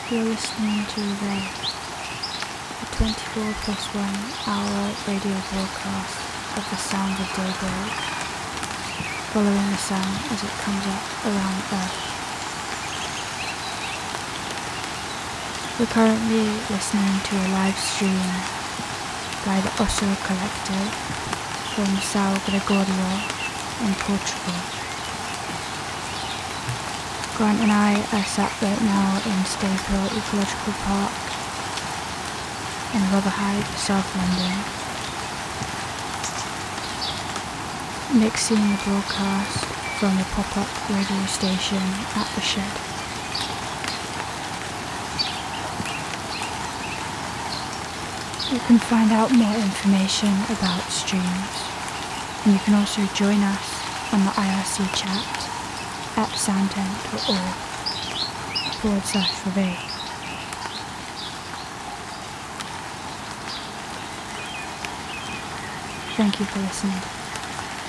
You're listening to the 24+1 hour radio broadcast of the sound of daybreak, following the sound as it comes up around Earth. We're currently listening to a live stream by the Osso Collective from São Gregorio in Portugal. Grant and I are sat right now in Stave Hill Ecological Park in Rotherhithe, South London, mixing the broadcast from the pop-up radio station at the shed. You can find out more information about streams, and you can also join us on the IRC chat at soundtent.org/Reveille. Thank you for listening.